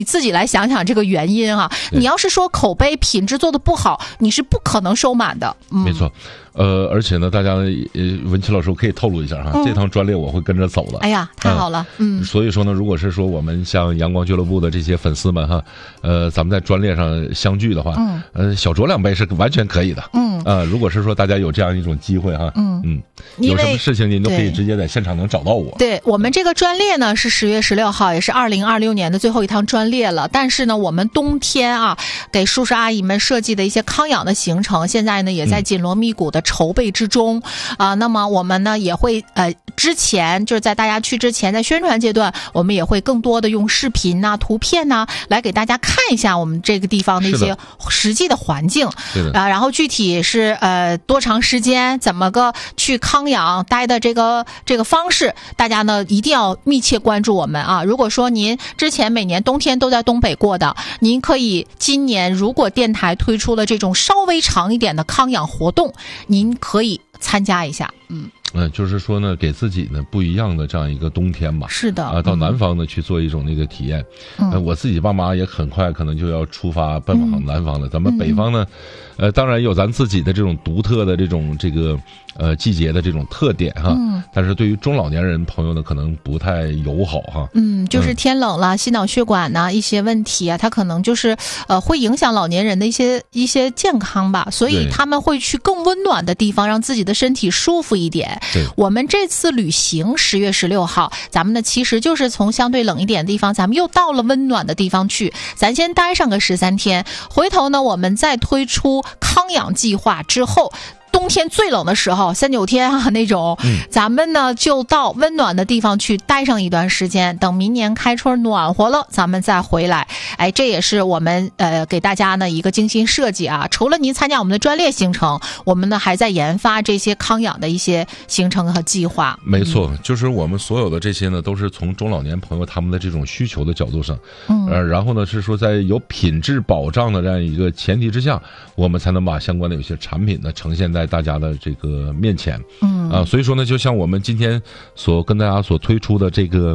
你自己来想想这个原因啊。你要是说口碑品质做得不好，你是不可能收满的。 没错。而且呢，大家文琪老师可以透露一下哈，这趟专列我会跟着走的。 哎呀，太好了。 所以说呢，如果是说我们像阳光俱乐部的这些粉丝们哈，咱们在专列上相聚的话，小酌2杯是完全可以的。如果是说大家有这样一种机会哈，有什么事情您都可以直接在现场能找到我。 对，我们这个专列呢是10月16号，也是2026年的最后一趟专列了。但是呢，我们冬天啊给叔叔阿姨们设计的一些康养的行程，现在呢也在紧锣密鼓的筹备之中啊。那么我们呢也会之前就是在大家去之前，在宣传阶段，我们也会更多的用视频呐、图片呐来给大家看一下我们这个地方的一些实际的环境啊，然后具体是多长时间，怎么个去康养待的这个方式，大家呢一定要密切关注我们啊。如果说您之前每年冬天都在东北过的，您可以今年如果电台推出了这种稍微长一点的康养活动，您可以参加一下。 就是说呢，给自己呢不一样的这样一个冬天吧。 是的到南方呢去做一种那个体验。我自己爸妈也很快可能就要出发奔往南方了。咱们北方呢，当然有咱自己的这种独特的这个季节的这种特点哈。但是对于中老年人朋友呢，可能不太友好哈。 就是天冷了，心脑血管呐一些问题啊，它可能就是会影响老年人的一些健康吧，所以他们会去更温暖的地方，让自己的身体舒服一点。我们这次旅行10月16号，咱们呢其实就是从相对冷一点的地方，咱们又到了温暖的地方去，咱先待上个13天，回头呢我们再推出康养计划之后，冬天最冷的时候3-9天啊那种，咱们呢就到温暖的地方去待上一段时间，等明年开春暖和了咱们再回来。这也是我们给大家呢一个精心设计啊。除了您参加我们的专列行程，我们呢还在研发这些康养的一些行程和计划。 没错，就是我们所有的这些呢都是从中老年朋友他们的这种需求的角度上，然后呢是说在有品质保障的这样一个前提之下，我们才能把相关的有些产品呢呈现在大家的这个面前。所以说呢，就像我们今天跟大家所推出的这个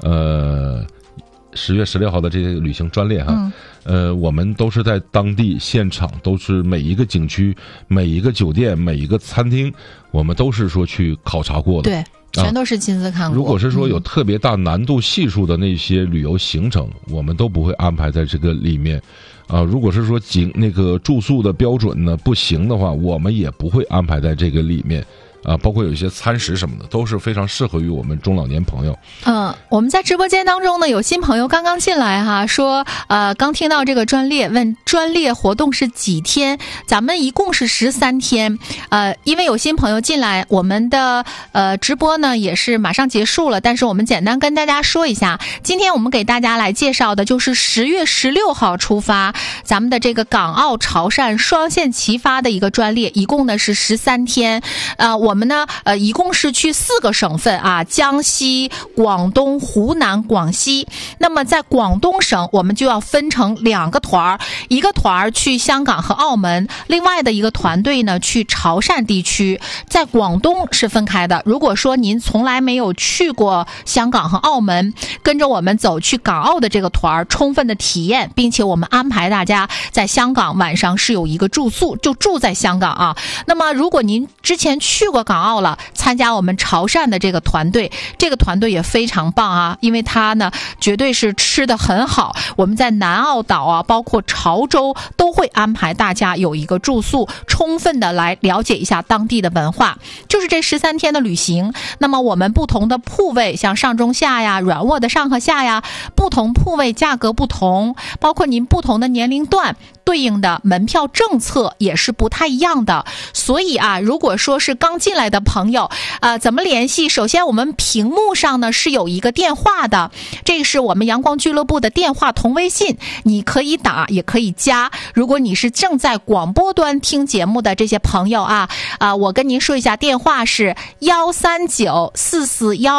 10月16号的这个旅行专列哈，我们都是在当地现场，都是每一个景区、每一个酒店、每一个餐厅，我们都是说去考察过的。 对，全都是亲自看过。 如果是说有特别大难度系数的那些旅游行程，我们都不会安排在这个里面。如果是说那个住宿的标准呢不行的话，我们也不会安排在这个里面。包括有一些餐食什么的，都是非常适合于我们中老年朋友。 我们在直播间当中呢，有新朋友刚刚进来哈，说刚听到这个专列，问专列活动是几天？咱们一共是13天。因为有新朋友进来，我们的直播呢也是马上结束了，但是我们简单跟大家说一下，今天我们给大家来介绍的就是10月16号出发，咱们的这个港澳潮汕双线齐发的一个专列，一共呢是13天。我们呢一共是去4个省份啊，江西、广东、湖南、广西。那么在广东省，我们就要分成2个团，一个团去香港和澳门，另外的一个团队呢去潮汕地区。在广东是分开的，如果说您从来没有去过香港和澳门，跟着我们走去港澳的这个团，充分的体验，并且我们安排大家在香港晚上是有一个住宿，就住在香港啊。那么如果您之前去过港澳了，参加我们潮汕的这个团队，这个团队也非常棒啊，因为它呢绝对是吃得很好。我们在南澳岛啊，包括潮州都会安排大家有一个住宿，充分的来了解一下当地的文化。就是这13天的旅行，那么我们不同的铺位，像上中下呀、软卧的上和下呀，不同铺位价格不同，包括您不同的年龄段对应的门票政策也是不太一样的。所以啊，如果说是刚进来的朋友怎么联系？首先我们屏幕上呢是有一个电话的，这是我们阳光俱乐部的电话同微信，你可以打也可以加。如果你是正在广播端听节目的这些朋友我跟您说一下，电话是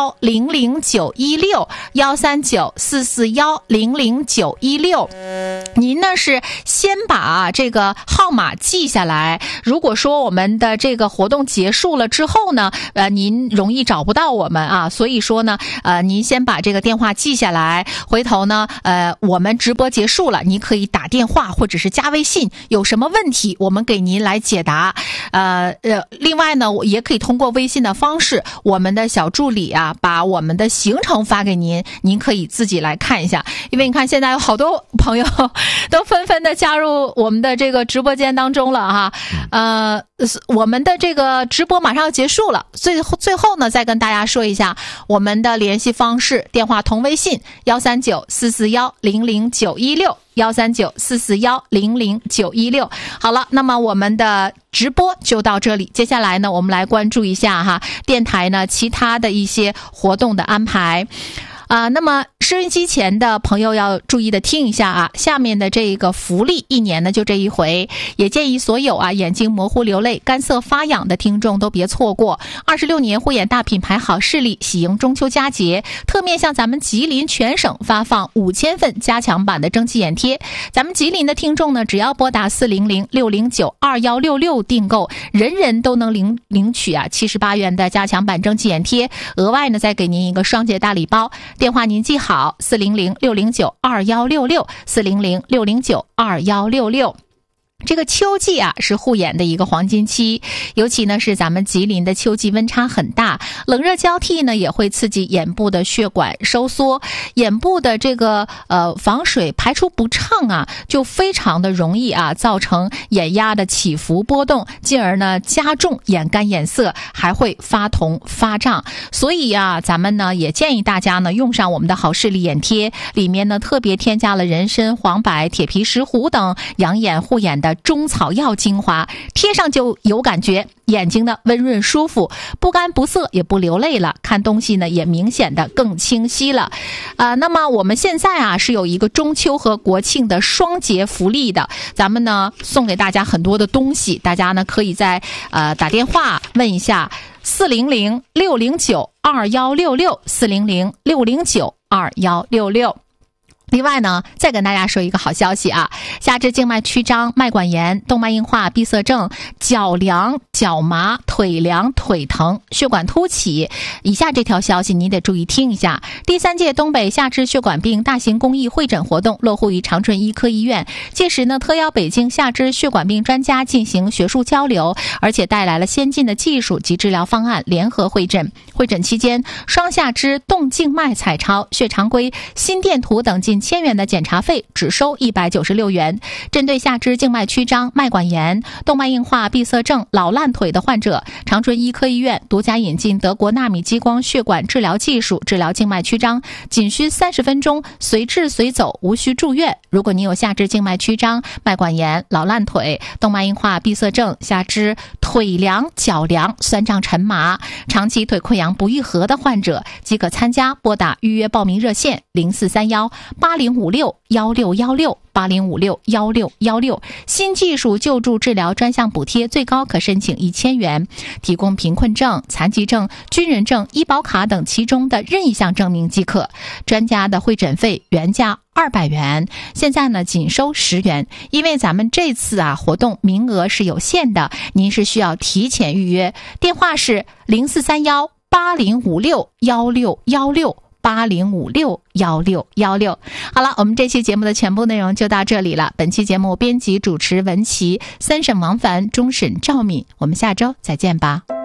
139-441-00916 139-441-00916。 您呢是先把这个号码记下来，如果说我们的这个活动结束了之后呢，您容易找不到我们啊，所以说呢，您先把这个电话记下来，回头呢，我们直播结束了，您可以打电话或者是加微信，有什么问题我们给您来解答。另外呢，我也可以通过微信的方式，我们的小助理啊，把我们的行程发给您，您可以自己来看一下。因为你看现在有好多朋友都纷纷的加入我们的这个直播间当中了哈，我们的这个直播马上要结束了，最后呢，再跟大家说一下我们的联系方式，电话同微信13944100916，13944100916。好了，那么我们的直播就到这里，接下来呢，我们来关注一下哈电台呢其他的一些活动的安排。那么收音机前的朋友要注意的听一下啊，下面的这个福利一年呢就这一回，也建议所有眼睛模糊流泪、干涩发痒的听众都别错过。26年护眼大品牌好视力喜迎中秋佳节，特面向咱们吉林全省发放5000份加强版的蒸汽眼贴。咱们吉林的听众呢，只要拨打400-609-2166订购，人人都能领取78元的加强版蒸汽眼贴，额外呢再给您一个双节大礼包。电话您记好，400-609-2166，400-609-2166。这个秋季是护眼的一个黄金期，尤其呢是咱们吉林的秋季温差很大，冷热交替呢也会刺激眼部的血管收缩，眼部的这个防水排出不畅就非常的容易造成眼压的起伏波动，进而呢加重眼干眼涩，还会发红发胀。所以咱们呢也建议大家呢用上我们的好视力眼贴，里面呢特别添加了人参、黄柏、铁皮石斛等养眼护眼的中草药精华，贴上就有感觉，眼睛呢温润舒服，不干不涩也不流泪了，看东西呢也明显的更清晰了。那么我们现在是有一个中秋和国庆的双节福利的，咱们呢送给大家很多的东西，大家呢可以在打电话问一下400-609-2166，400-609-2166。另外呢，再跟大家说一个好消息下肢静脉曲张、脉管炎、动脉硬化、闭塞症、脚凉、脚麻、腿凉、腿疼、血管凸起，以下这条消息你得注意听一下。第3届东北下肢血管病大型公益会诊活动落户于长春医科医院，届时呢特邀北京下肢血管病专家进行学术交流，而且带来了先进的技术及治疗方案联合会诊。会诊期间，双下肢动静脉彩超、血常规、心电图等近1000元的检查费只收196元。针对下肢静脉曲张、脉管炎、动脉硬化、闭塞症、老烂腿的患者，长春医科医院独家引进德国纳米激光血管治疗技术，治疗静脉曲张仅需30分钟，随治随走，无需住院。如果你有下肢静脉曲张、脉管炎、老烂腿、动脉硬化、闭塞症、下肢腿凉、脚凉、酸胀沉麻、长期腿溃疡不愈合的患者，即可参加。拨打预约报名热线0431-8056-1616，8056-1616。新技术救助治疗专项补贴最高可申请1000元，提供贫困证、残疾证、军人证、医保卡等其中的任意项证明即可。专家的会诊费原价200元，现在呢仅收10元，因为咱们这次活动名额是有限的，您是需要提前预约。电话是0431-8056-1616，8056-1616。好了，我们这期节目的全部内容就到这里了。本期节目编辑主持文琪，3审王凡，终审赵敏。我们下周再见吧。